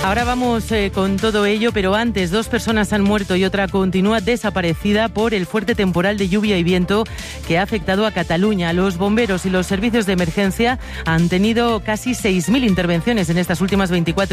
Ahora vamos con todo ello, pero antes 2 personas han muerto y otra continúa desaparecida por el fuerte temporal de lluvia y viento que ha afectado a Cataluña. Los bomberos y los servicios de emergencia han tenido casi 6.000 intervenciones en estas últimas 24